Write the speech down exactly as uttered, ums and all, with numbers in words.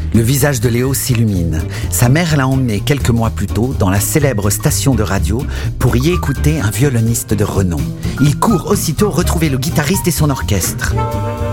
Le visage de Léo s'illumine. Sa mère l'a emmené quelques mois plus tôt dans la célèbre station de radio pour y écouter un violoniste de renom. Il court aussitôt retrouver le guitariste et son orchestre.